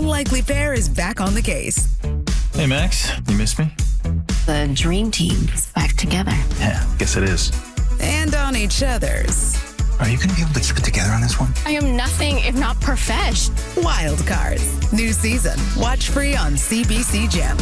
Unlikely Pair is back on the case. Hey, Max, you miss me? The dream team is back together. Yeah, guess it is. And on each other's. Are you going to be able to keep it together on this one? I am nothing if not profesh. Wild Cards. New season. Watch free on CBC Gem.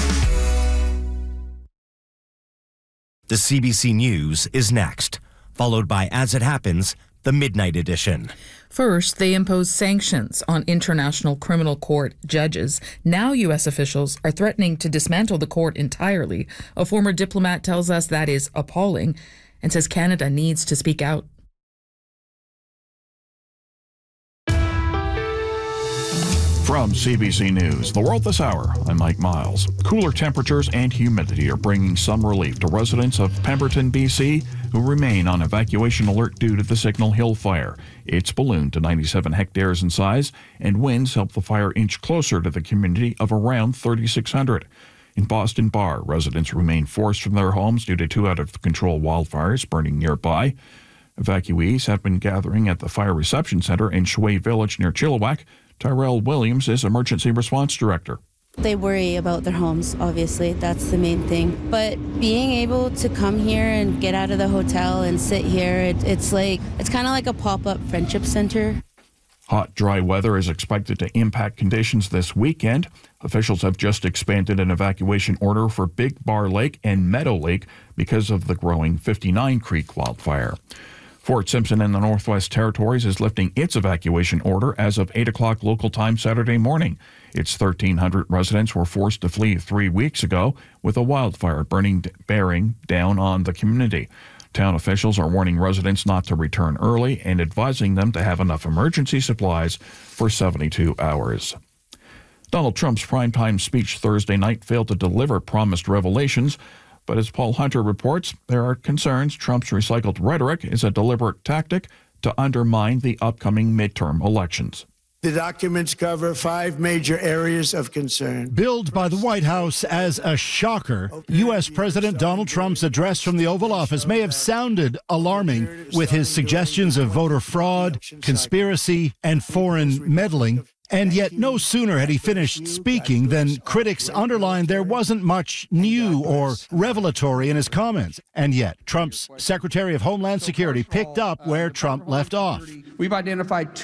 The CBC News is next, followed by As It Happens, the Midnight Edition. First, they imposed sanctions on International Criminal Court judges. Now U.S. officials are threatening to dismantle the court entirely. A former diplomat tells us that is appalling and says Canada needs to speak out. From CBC News, The World This Hour, I'm Mike Miles. Cooler temperatures and humidity are bringing some relief to residents of Pemberton, BC, who remain on evacuation alert due to the Signal Hill fire. It's ballooned to 97 hectares in size, and winds help the fire inch closer to the community of around 3,600. In Boston Bar, residents remain forced from their homes due to two out-of-control wildfires burning nearby. Evacuees have been gathering at the Fire Reception Center in Shway Village near Chilliwack. Tyrell Williams is Emergency Response Director. They worry about their homes, obviously. That's the main thing. But being able to come here and get out of the hotel and sit here, it's kind of like a pop-up friendship center. Hot, dry weather is expected to impact conditions this weekend. Officials have just expanded an evacuation order for Big Bar Lake and Meadow Lake because of the growing 59 Creek wildfire. Fort Simpson in the Northwest Territories is lifting its evacuation order as of 8 o'clock local time Saturday morning. Its 1,300 residents were forced to flee 3 weeks ago with a wildfire bearing down on the community. Town officials are warning residents not to return early and advising them to have enough emergency supplies for 72 hours. Donald Trump's primetime speech Thursday night failed to deliver promised revelations. But as Paul Hunter reports, there are concerns Trump's recycled rhetoric is a deliberate tactic to undermine the upcoming midterm elections. The documents cover 5 major areas of concern. Billed by the White House as a shocker, U.S. President Donald Trump's address from the Oval Office may have sounded alarming with his suggestions of voter fraud, conspiracy, and foreign meddling. And yet no sooner had he finished speaking than critics underlined there wasn't much new or revelatory in his comments. And yet Trump's Secretary of Homeland Security picked up where Trump left off. We've identified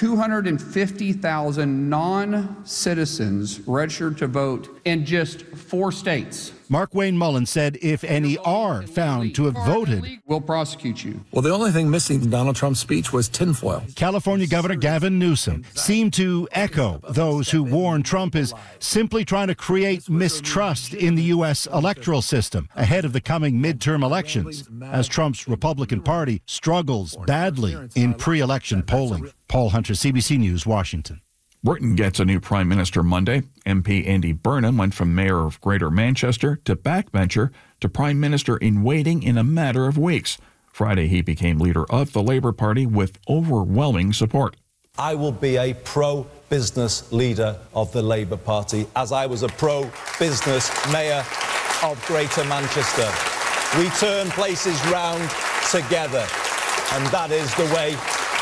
250,000 non-citizens registered to vote in just 4 states. Mark Wayne Mullen said if any are found to have voted, we'll prosecute you. Well, the only thing missing in Donald Trump's speech was tinfoil. California Governor Gavin Newsom seemed to echo those who warn Trump is simply trying to create mistrust in the U.S. electoral system ahead of the coming midterm elections, as Trump's Republican Party struggles badly in pre-election polling. Paul Hunter, CBC News, Washington. Britain gets a new Prime Minister Monday. MP Andy Burnham went from Mayor of Greater Manchester to backbencher to Prime Minister in waiting in a matter of weeks. Friday, he became leader of the Labour Party with overwhelming support. I will be a pro-business leader of the Labour Party, as I was a pro-business Mayor of Greater Manchester. We turn places round together, and that is the way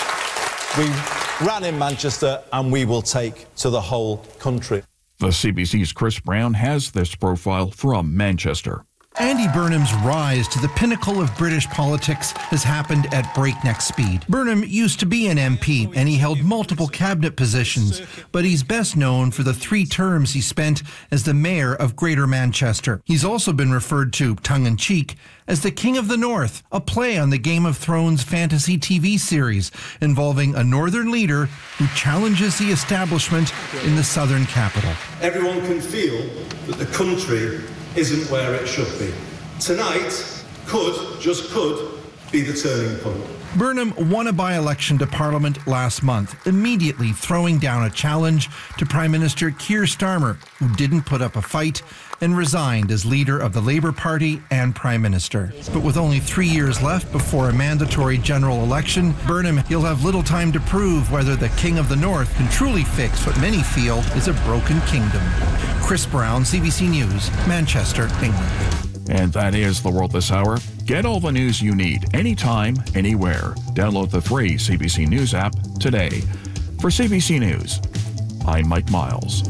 we ran in Manchester, and we will take to the whole country. The CBC's Chris Brown has this profile from Manchester. Andy Burnham's rise to the pinnacle of British politics has happened at breakneck speed. Burnham used to be an MP, and he held multiple cabinet positions, but he's best known for the 3 terms he spent as the mayor of Greater Manchester. He's also been referred to, tongue-in-cheek, as the King of the North, a play on the Game of Thrones fantasy TV series involving a northern leader who challenges the establishment in the southern capital. Everyone can feel that the country isn't where it should be. Tonight just could be the turning point. Burnham won a by-election to Parliament last month, immediately throwing down a challenge to Prime Minister Keir Starmer, who didn't put up a fight and resigned as leader of the Labour Party and Prime Minister. But with only 3 years left before a mandatory general election, Burnham, he'll have little time to prove whether the King of the North can truly fix what many feel is a broken kingdom. Chris Brown, CBC News, Manchester, England. And that is The World This Hour. Get all the news you need, anytime, anywhere. Download the free CBC News app today. For CBC News, I'm Mike Miles.